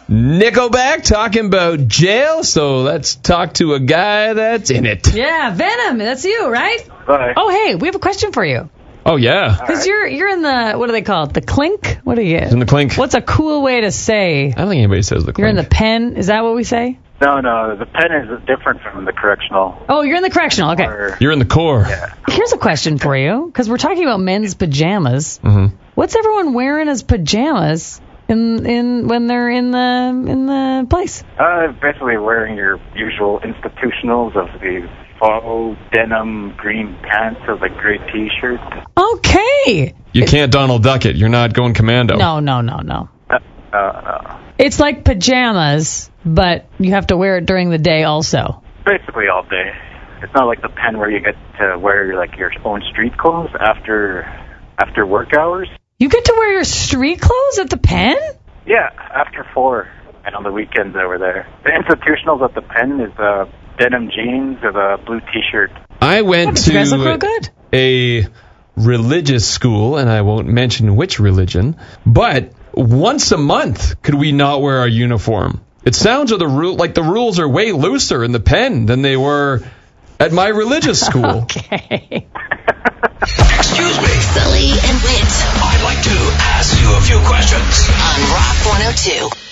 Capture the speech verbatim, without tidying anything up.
Nickelback talking about jail, so let's talk to a guy that's in it. Yeah, Venom, that's you, right? Bye. Oh, hey, we have a question for you. Oh, yeah. Because right. you're you're in the, what do they call it, the clink? What are you? In the clink. What's a cool way to say? I don't think anybody says the clink. You're in the pen, is that what we say? No, no, the pen is different from the correctional. Oh, you're in the correctional, okay. Or, you're in the core. Yeah. Here's a question for you, because we're talking about men's pajamas. Mm-hmm. What's everyone wearing as pajamas in in when they're in the in the place? Uh, basically wearing your usual institutionals of the faux denim green pants with a gray T-shirt. Okay. You can't Donald Duck it. You're not going commando. No, no, no, no. Uh, uh, uh. It's like pajamas, but you have to wear it during the day also. Basically all day. It's not like the pen where you get to wear like your own street clothes after after work hours. You get to wear your street clothes at the pen? Yeah, after four and on the weekends over there. The institutionals at the pen is uh, denim jeans with a blue T-shirt. I went yeah, you guys look real to good. a religious school, and I won't mention which religion, but once a month could we not wear our uniform? It sounds like the, ru- like the rules are way looser in the pen than they were at my religious school. Okay. Excuse me. Sully and Wit. I'd like to ask you a few questions. On Rock one oh two.